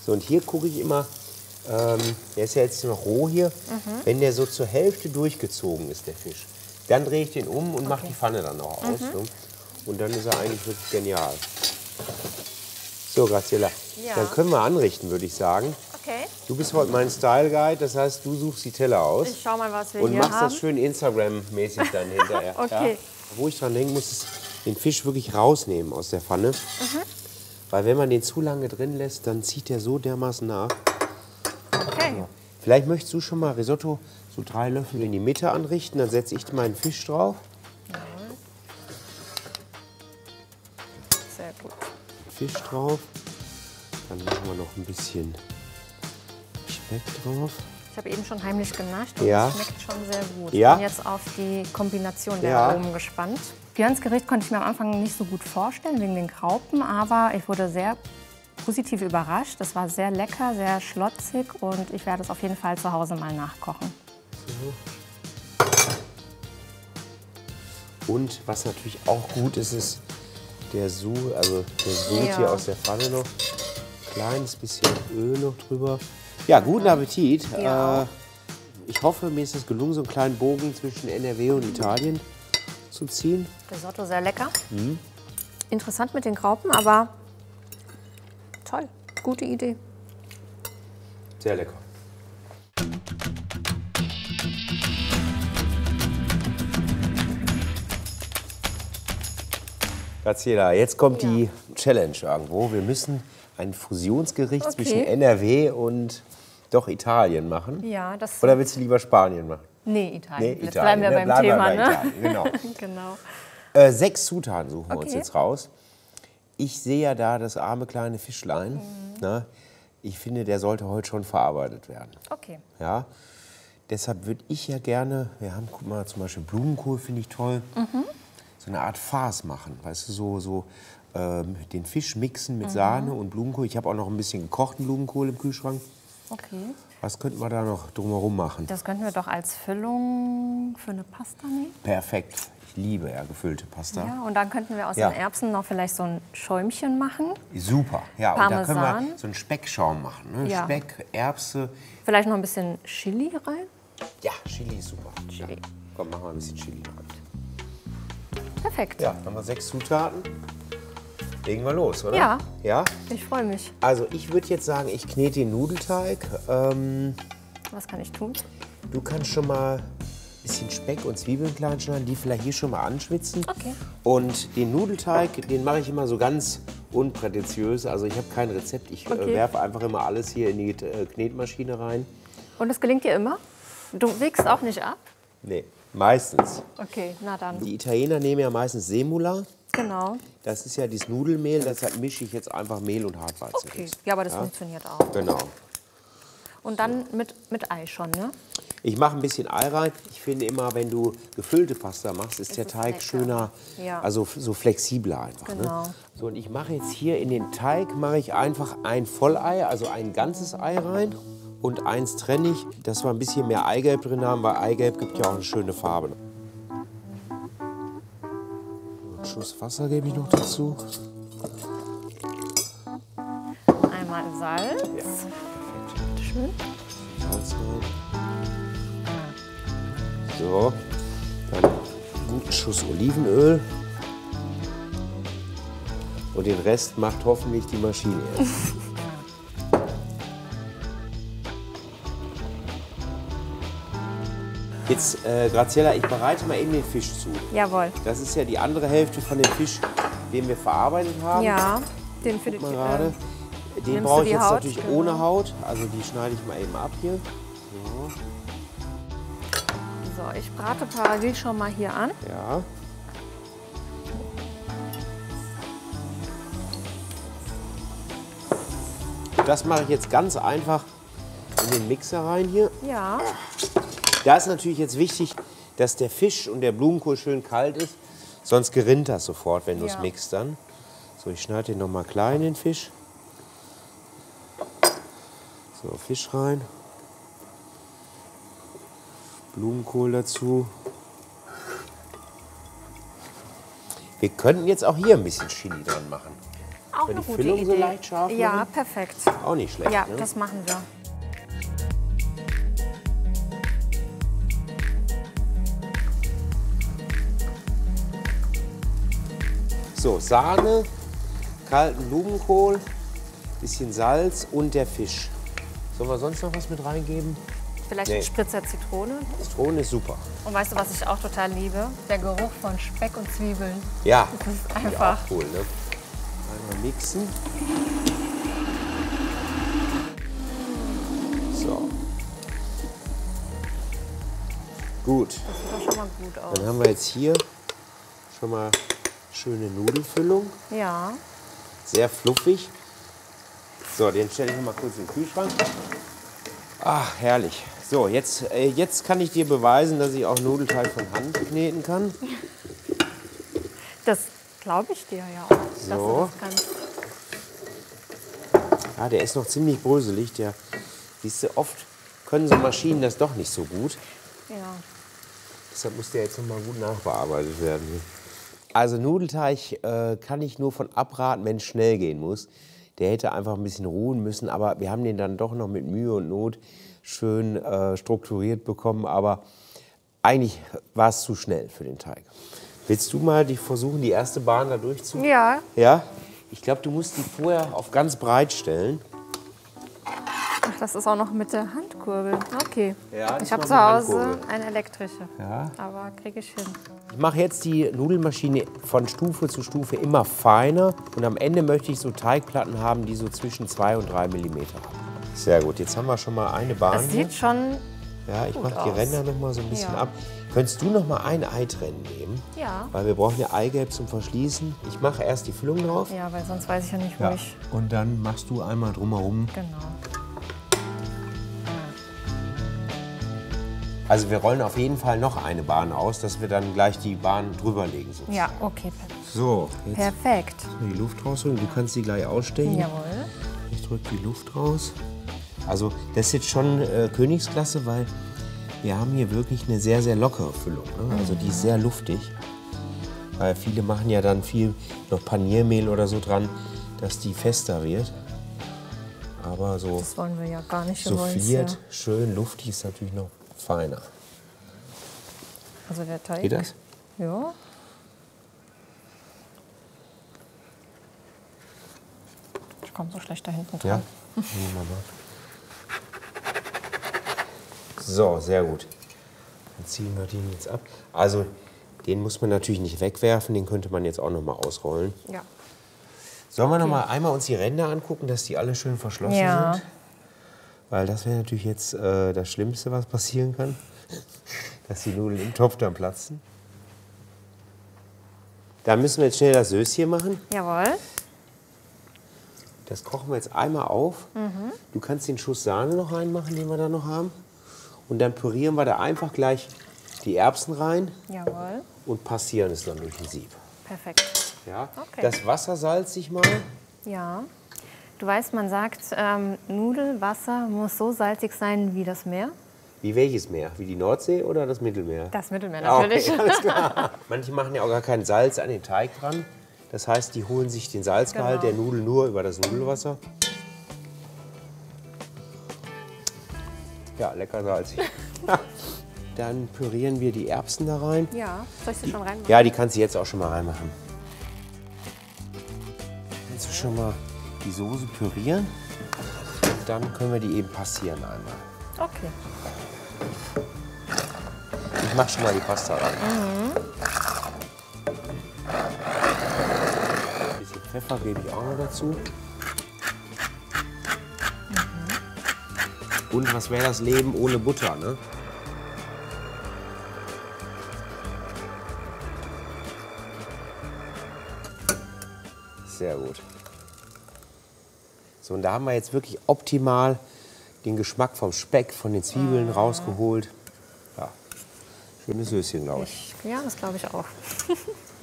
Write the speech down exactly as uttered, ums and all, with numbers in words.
So, und hier gucke ich immer, ähm, der ist ja jetzt noch roh hier, mhm. wenn der so zur Hälfte durchgezogen ist, der Fisch, dann drehe ich den um und okay. mache die Pfanne dann auch aus. Mhm. So. Und dann ist er eigentlich wirklich genial. So, Graziella, ja. dann können wir anrichten, würde ich sagen. Okay. Du bist heute mein Style-Guide, das heißt, du suchst die Teller aus. Ich schau mal, was wir und hier machst haben. das schön Instagram-mäßig dann hinterher. Okay. Ja? Wo ich dran denken muss, ist den Fisch wirklich rausnehmen aus der Pfanne. Mhm. Weil wenn man den zu lange drin lässt, dann zieht der so dermaßen nach. Okay. Ja. Vielleicht möchtest du schon mal Risotto so drei Löffel in die Mitte anrichten, dann setze ich meinen Fisch drauf. Ja. Sehr gut. Fisch drauf. Dann machen wir noch ein bisschen Speck drauf. Ich habe eben schon heimlich genascht und ja. es schmeckt schon sehr gut. Ja. Ich bin jetzt auf die Kombination der ja. Aromen gespannt. Björns Gericht konnte ich mir am Anfang nicht so gut vorstellen wegen den Graupen, aber ich wurde sehr positiv überrascht. Es war sehr lecker, sehr schlotzig und ich werde es auf jeden Fall zu Hause mal nachkochen. Und was natürlich auch gut ist, ist der Sud, also der Sud ja. hier aus der Pfanne noch. Kleines bisschen Öl noch drüber. Ja, guten Appetit. Ja. Äh, ich hoffe, mir ist es gelungen, so einen kleinen Bogen zwischen N R W und Italien zu ziehen. Risotto sehr lecker. Mhm. Interessant mit den Graupen, aber toll. Gute Idee. Sehr lecker. Graziella, jetzt kommt ja. die Challenge irgendwo. Wir müssen ein Fusionsgericht okay. zwischen N R W und doch Italien machen. Ja, das Oder willst du lieber Spanien machen? Nee, Italien. Nee, Jetzt Italien. bleiben wir beim bleiben Thema. Wir bei ne? Italien. Genau. genau. Äh, sechs Zutaten suchen wir okay. uns jetzt raus. Ich sehe ja da das arme kleine Fischlein. Mhm. Na, ich finde, der sollte heute schon verarbeitet werden. Okay. Ja, deshalb würde ich ja gerne, wir haben, guck mal, zum Beispiel Blumenkohl finde ich toll, mhm. so eine Art Farce machen. Weißt du, so, so ähm, den Fisch mixen mit mhm. Sahne und Blumenkohl. Ich habe auch noch ein bisschen gekochten Blumenkohl im Kühlschrank. Okay. Was könnten wir da noch drumherum machen? Das könnten wir doch als Füllung für eine Pasta nehmen. Perfekt. Ich liebe ja gefüllte Pasta. Ja, und dann könnten wir aus ja. den Erbsen noch vielleicht so ein Schäumchen machen. Super. Ja, Parmesan. Und da können wir so einen Speckschaum machen. Ne? Ja. Speck, Erbse. Vielleicht noch ein bisschen Chili rein. Ja, Chili ist super. Chili. Ja. Komm, machen wir ein bisschen Chili rein. Perfekt. Ja, dann haben wir sechs Zutaten. Legen wir los, oder? Ja. Ja? Ich freue mich. Also ich würde jetzt sagen, ich knete den Nudelteig. Ähm, Was kann ich tun? Du kannst schon mal ein bisschen Speck und Zwiebeln klein schneiden, die vielleicht hier schon mal anschwitzen. Okay. Und den Nudelteig, den mache ich immer so ganz unprätentiös. Also ich habe kein Rezept. Ich okay. äh, werfe einfach immer alles hier in die äh, Knetmaschine rein. Und das gelingt dir immer? Du wiegst auch nicht ab? Nee, meistens. Okay, na dann. Die Italiener nehmen ja meistens Semula. Genau. Das ist ja dieses Nudelmehl, deshalb mische ich jetzt einfach Mehl und Hartweizen. Okay, ja, aber das ja? funktioniert auch. Genau. Und dann mit, mit Ei schon, ne? Ich mache ein bisschen Ei rein. Ich finde immer, wenn du gefüllte Pasta machst, ist, ist der Teig lecker. schöner, ja. also so flexibler einfach. Genau. Ne? So, und ich mache jetzt hier in den Teig mache ich einfach ein Vollei, also ein ganzes Ei rein. Und eins trenne ich, dass wir ein bisschen mehr Eigelb drin haben, weil Eigelb gibt ja auch eine schöne Farbe. Einen Schuss Wasser gebe ich noch dazu. Einmal Salz. Ja. Schön. Salz rein. So, dann einen guten Schuss Olivenöl. Und den Rest macht hoffentlich die Maschine jetzt. Jetzt, äh, Graziella, ich bereite mal eben den Fisch zu. Jawohl. Das ist ja die andere Hälfte von dem Fisch, den wir verarbeitet haben. Ja, den für die Guck mal gerade. Äh, den brauche ich jetzt Haut? natürlich Genau. ohne Haut. Also die schneide ich mal eben ab hier. So. So, ich brate parallel schon mal hier an. Ja. Das mache ich jetzt ganz einfach in den Mixer rein hier. Ja. Da ist natürlich jetzt wichtig, dass der Fisch und der Blumenkohl schön kalt ist. Sonst gerinnt das sofort, wenn du es Ja. mixt dann. So, ich schneide den noch mal klein, den Fisch. So, Fisch rein. Blumenkohl dazu. Wir könnten jetzt auch hier ein bisschen Chili dran machen. auch Weil eine die gute Füllung Idee. so leicht scharf Ja, machen? perfekt. Auch nicht schlecht, Ja, ne? das machen wir. So, Sahne, kalten Blumenkohl, bisschen Salz und der Fisch. Sollen wir sonst noch was mit reingeben? Vielleicht Nee. ein Spritzer Zitrone. Zitrone ist super. Und weißt du, was ich auch total liebe? Der Geruch von Speck und Zwiebeln. Ja, Das ist finde ich einfach. auch cool, ne? Einmal mixen. So. Gut, Das sieht doch schon mal gut aus. dann haben wir jetzt hier schon mal schöne Nudelfüllung. Ja. Sehr fluffig. So, den stelle ich noch mal kurz in den Kühlschrank. Ach, herrlich. So, jetzt, äh, jetzt kann ich dir beweisen, dass ich auch Nudelteig von Hand kneten kann. Das glaube ich dir ja auch, dass So. du das kannst. Ja, der ist noch ziemlich bröselig. Der, siehst du, oft können so Maschinen das doch nicht so gut. Ja. Deshalb muss der jetzt noch mal gut nachbearbeitet werden. Also Nudelteig äh, kann ich nur von abraten, wenn es schnell gehen muss. Der hätte einfach ein bisschen ruhen müssen, aber wir haben den dann doch noch mit Mühe und Not schön äh, strukturiert bekommen. Aber eigentlich war es zu schnell für den Teig. Willst du mal die versuchen, die erste Bahn da durchzuführen? Ja. Ja? Ich glaube, du musst die vorher auf ganz breit stellen. Ach, das ist auch noch mit der Handkurbel. Okay. Ja, das ich habe war zu mit Hause Handkurbel. eine elektrische. Ja. Aber kriege ich hin. Ich mache jetzt die Nudelmaschine von Stufe zu Stufe immer feiner. Und am Ende möchte ich so Teigplatten haben, die so zwischen zwei und drei Millimeter haben. Sehr gut, jetzt haben wir schon mal eine Bahn Das hier. sieht schon. Ja, ich gut mache die aus. Ränder noch mal so ein bisschen Ja. ab. Könntest du noch mal ein Ei trennen nehmen? Ja. Weil wir brauchen ja Eigelb zum Verschließen. Ich mache erst die Füllung drauf. Ja, weil sonst weiß ich ja nicht, wo ich. Und dann machst du einmal drumherum. Genau. Also wir rollen auf jeden Fall noch eine Bahn aus, dass wir dann gleich die Bahn drüber legen. sozusagen. Ja, okay. perfekt. So, jetzt Perfekt. die Luft rausholen. Du kannst sie gleich ausstechen. Jawohl. Ich drücke die Luft raus. Also das ist jetzt schon äh, Königsklasse, weil wir haben hier wirklich eine sehr, sehr lockere Füllung. Ne? Also die ist sehr luftig. Weil viele machen ja dann viel noch Paniermehl oder so dran, dass die fester wird. Aber so Das wollen wir ja gar nicht. Wir wollen's souffliert, ja- schön luftig ist natürlich noch feiner. Also der Teig. Geht das? Ja. Ich komme so schlecht da hinten dran. Ja? Nehmen wir mal. So, sehr gut. Dann ziehen wir den jetzt ab. Also, den muss man natürlich nicht wegwerfen, den könnte man jetzt auch noch mal ausrollen. Ja. Sollen wir noch mal einmal uns die Ränder angucken, dass die alle schön verschlossen Ja. sind? Weil das wäre natürlich jetzt äh, das Schlimmste, was passieren kann. Dass die Nudeln im Topf dann platzen. Dann müssen wir jetzt schnell das Söschen machen. Jawohl. Das kochen wir jetzt einmal auf. Du kannst den Schuss Sahne noch reinmachen, den wir da noch haben. Und dann pürieren wir da einfach gleich die Erbsen rein Jawohl. und passieren es dann durch ein Sieb. Perfekt. Ja? Okay. Das Wasser salze ich mal. Ja. Du weißt, man sagt, ähm, Nudelwasser muss so salzig sein wie das Meer. Wie welches Meer? Wie die Nordsee oder das Mittelmeer? Das Mittelmeer Ah, natürlich. okay, alles klar. Manche machen ja auch gar kein Salz an den Teig dran. Das heißt, die holen sich den Salzgehalt Genau. der Nudel nur über das Nudelwasser. Ja, lecker salzig. Dann pürieren wir die Erbsen da rein. Ja. Soll ich sie schon reinmachen? Ja, die kannst du jetzt auch schon mal reinmachen. Kannst du schon mal die Soße pürieren. Und dann können wir die eben passieren einmal. Okay. Ich mach schon mal die Pasta rein. Ein bisschen Pfeffer gebe ich auch noch dazu. Und was wäre das Leben ohne Butter, ne? Sehr gut. So, und da haben wir jetzt wirklich optimal den Geschmack vom Speck, von den Zwiebeln rausgeholt. Ja, schönes Söschen, glaube ich. Ich, ja, das glaube ich auch.